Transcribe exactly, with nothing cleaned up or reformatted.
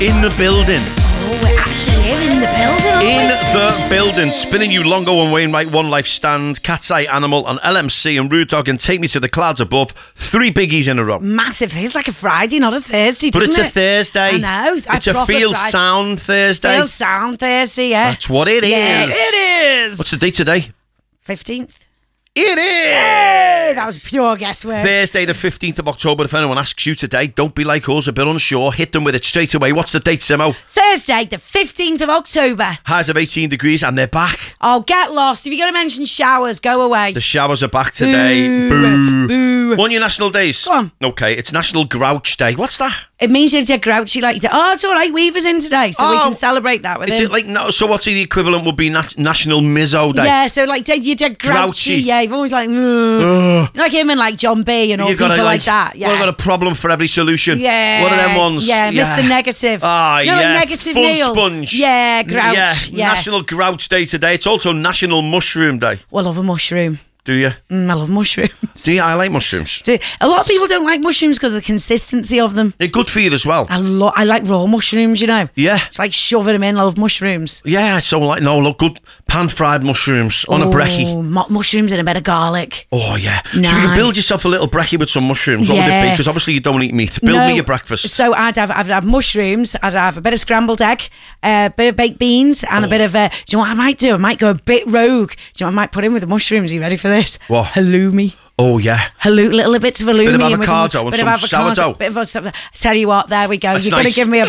in the building. Oh, we're actually in, in the building, aren't In we? the building, spinning you Longo and Wainwright, One Life Stand, Cat's Eye Animal, and L M C and Rude Dog, and Take Me to the Clouds Above. Three biggies in a row. Massive. It's like a Friday, not a Thursday, But doesn't it's a it? Thursday. I know. It's a Feel Sound Thursday. Feel Sound Thursday, yeah. That's what it Yeah, is. it is. What's the date today? fifteenth. It is! Hey, that was pure guesswork. Thursday the fifteenth of October. If anyone asks you today, don't be like us, a bit unsure. Hit them with it straight away. What's the date, Simo? Thursday, the fifteenth of October. Highs of eighteen degrees and they're back. Oh, get lost. If you're going to mention showers, go away. The showers are back today. Boo. Boo. Boo. What are your national days? Go on. Okay, it's National Grouch Day. What's that? It means you're dead grouchy like you did. Oh, it's all right. Weaver's in today, so we Oh. can celebrate that with Is him. it like, no, so what's the equivalent would be nat- National Mizzo Day? Yeah, so like you're dead grouchy. Grouchy. Yeah, you've always like, Ugh. like him and like John B and all You people gotta, like, that. Yeah. Well, I've got a problem for every solution. Yeah. What are them ones? Yeah, Mister Negative. Ah, You know, like yeah. Negative Full Neil. sponge. Yeah, grouch. Yeah. Yeah. National Grouch Day today. It's also National Mushroom Day. Well, I love a mushroom. Do you? Mm, I love mushrooms. See, I like mushrooms. See, a lot of people don't like mushrooms because of the consistency of them. They're good for you as well. I lo- I like raw mushrooms, you know. Yeah. It's like shoving them in. I love mushrooms. Yeah, so like, no, look, good pan-fried mushrooms on a brekkie. Oh, mo- mushrooms and a bit of garlic. Oh, yeah. So you Nice. can build yourself a little brekkie with some mushrooms. What would it be? Yeah. Because obviously you don't eat meat. Build No. me your breakfast. So I'd have, I'd have mushrooms, I'd have a bit of scrambled egg, a bit of baked beans, and Oh. a bit of, uh, do you know what I might do? I might go a bit rogue. Do you know what I might put in with the mushrooms? Are you ready for this? What? Halloumi. Oh, yeah. Halloumi, little bits of halloumi. Bit of and with avocado and bit some of avocado, sourdough. Bit of, I tell you what, there we go. That's You're going nice. to give me a